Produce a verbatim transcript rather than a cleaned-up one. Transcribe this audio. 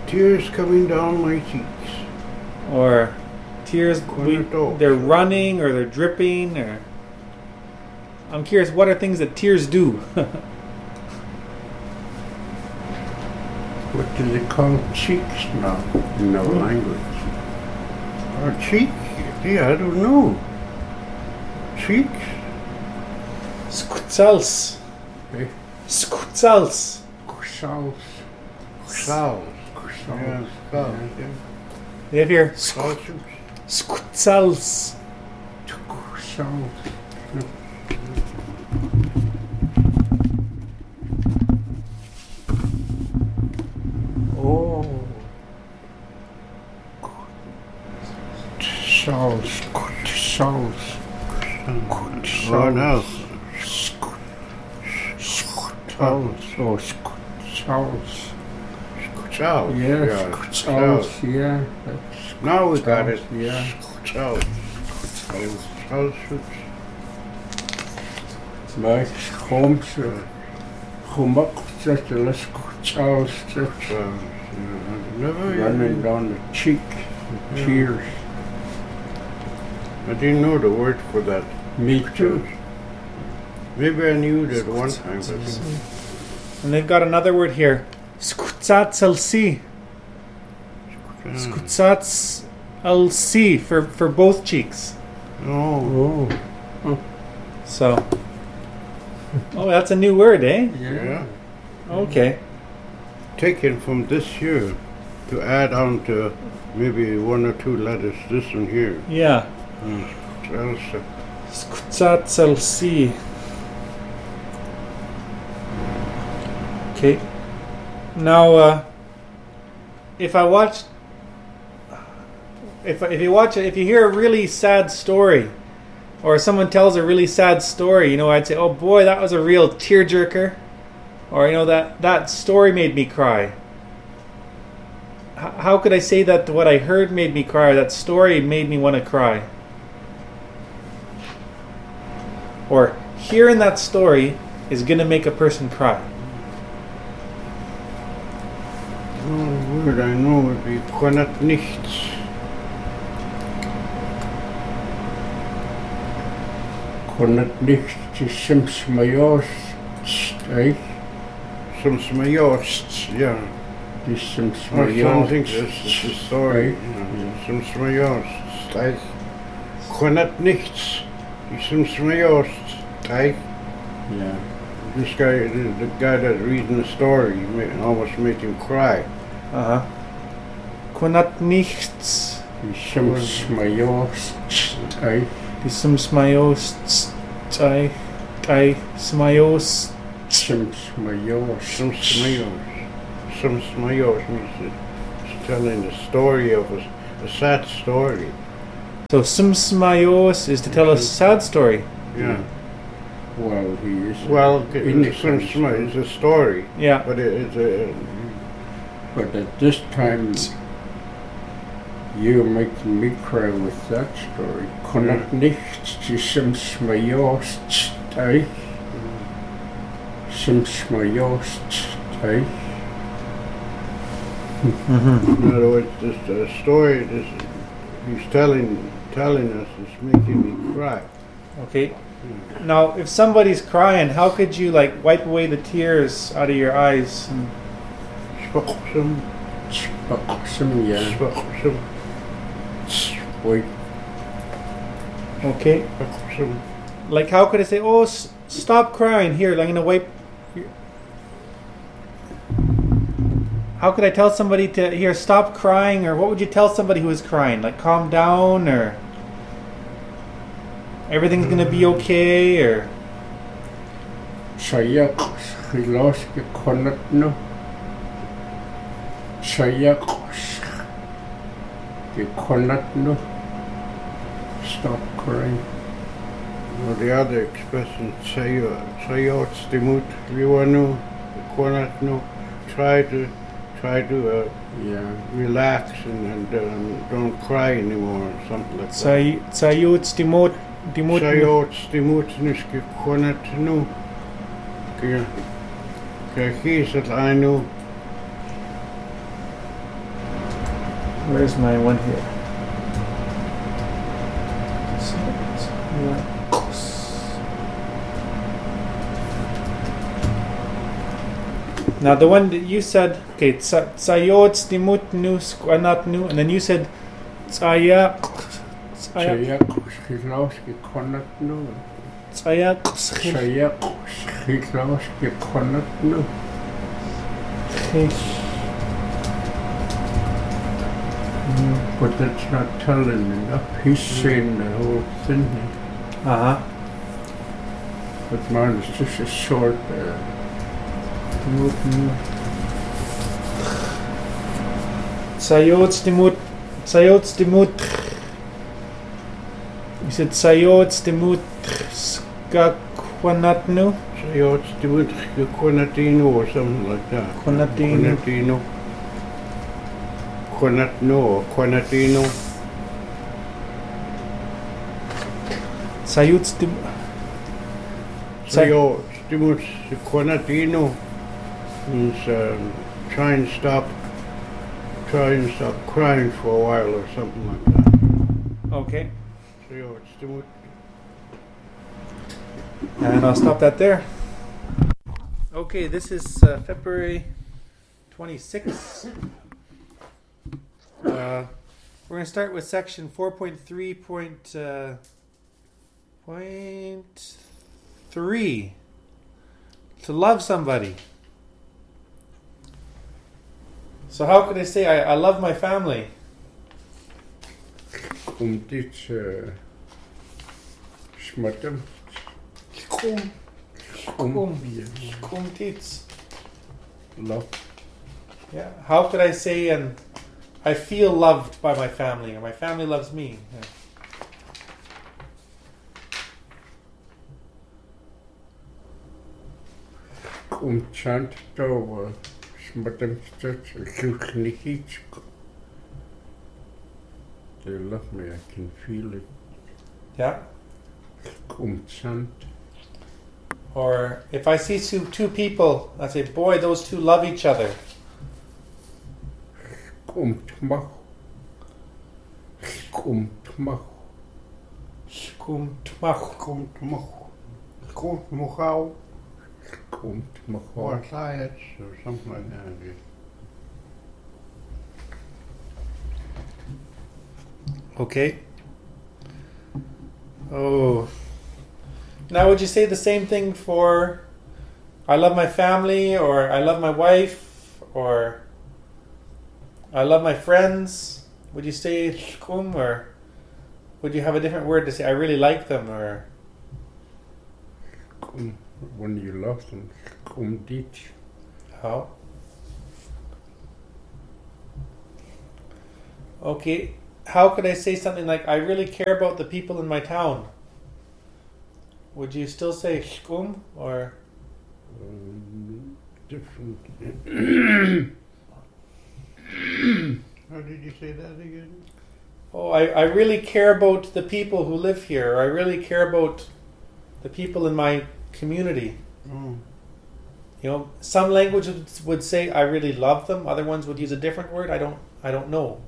Tears coming down my cheeks. Or tears, we, they're running or they're dripping, or... I'm curious, what are things that tears do? What do they call cheeks now in our mm. language? Our cheek? Yeah, I don't know. Cheeks? Skutsals. Eh? Skutsals. Kusals. Kusals. Kusals. Yeah. They have here skutsals. Kusals. Oh. Sauce. Sauce. Oh no. Sauce. Oh, sauce. Sauce. Yeah, sauce. Yeah. Now we got it. Yeah. Sauce. Sauce. Nice. Home. Home up. Just a little sauce. Running down the cheek. Yeah. Tears. I didn't know the word for that. Me too. Maybe I knew it at one time. But and they've got another word here. Skutsats al-si. Skutsats al-si for, for both cheeks. Oh. Oh. So. Oh, that's a new word, eh? Yeah. yeah. Okay. Taken from this year to add on to maybe one or two letters. This one here. Yeah. Mm. Skutsats al-si. Okay. Now, uh, if I watch, if if you watch, if you hear a really sad story, or someone tells a really sad story, you know, I'd say, "Oh boy, that was a real tearjerker," or you know, that that story made me cry. H- how could I say that what I heard made me cry? Or that story made me want to cry. Or hearing that story is gonna make a person cry. The only word I know would be kunnat nichts. Kunnat nichts som smajost, eh? Som smajost, yeah. Det som Or something, smajost. this is a story. Som smajost, eh? Kunnat nichts. Som smajost, eh? Yeah. This guy, the, the guy that's reading the story, made, almost made him cry. Uh huh. Kunnat nichts. Det som smajost, eh? Die som smajost. Tai. Tai. Smajost. Som smajost. Some smajost. Some smajost means it's telling the story of a, a sad story. So some smajost is to tell a sad story. Yeah. Well, he is. Well, in the some sense, sma it's a story. Yeah. But it, it's a. But at this time, you're making me cry with that story. Kunnat nichts som smajost, eh? Som smajost, eh? In other words, this uh, story, this he's telling telling us is making me cry. Okay. Now, if somebody's crying, how could you like wipe away the tears out of your eyes? And Spoksum, Spoksum, yeah. spoksum, Wait. okay. spoksum. Like, how could I say, "Oh, s- stop crying"? Here, I'm gonna wipe. Your... How could I tell somebody to here stop crying, or what would you tell somebody who is crying? Like, calm down, or everything's gonna be okay, or Sayak, he lost the kunnat no. Sayak, the kunnat no. Stop crying. Well, the other expression, sayot stimut viwanu, kunnat no. Try to, try to uh, Yeah. relax and, and um, don't cry anymore, or something like that. Say sayut stimut dimut. Sayot stimut niske kunnat no. Kaya, kaya kisat ainu. Where's my one here? Now the one that you said, okay, tsayot stimut nu squanat nu, and then you said tsayak Tsayak Schilowski Konat nu. tsayak Tsayak Schilowski Konat nu. But that's not telling enough. He's saying the whole thing. Uh huh. But mine is just a short. Uh, Tsayot stimut, tsayot stimut. You said tsayot stimut skakwanat nu. Sayot stimut konatino or something like that. Konatino. Konatino. Konatno or konatino. Tsayot stimut. Sayot stimut konatino means um, try and stop, try and stop crying for a while or something like that. Okay. Sayot stimut. And I'll stop that there. Okay, this is uh, February twenty-sixth. Uh, we're going to start with section four point three point three. To love somebody. So how could I say I, I love my family? Um dit smatem. Kum. Kum. Kum tits. Love. Yeah. How could I say and I feel loved by my family, or my family loves me? Yeah. Um chant to smatem stretch knikich. They love me, I can feel it. Yeah. Um chant. Or if I see two, two people, I say, boy, those two love each other. Um tmach. Um tmach. Kum tmach. Kum tmach. Kum tmachau. Kum tmach. Or science or something like that. Okay. Oh. Now would you say the same thing for I love my family, or I love my wife, or I love my friends? Would you say shkum, or would you have a different word to say I really like them, or Kum, when you love them, kum dit. how? Okay. How could I say something like I really care about the people in my town? Would you still say shkum, or Um, different. How did you say that again? oh, I, I really care about the people who live here, or I really care about the people in my community. Oh. You know, some languages would say I really love them. Other ones would use a different word. I don't I don't know.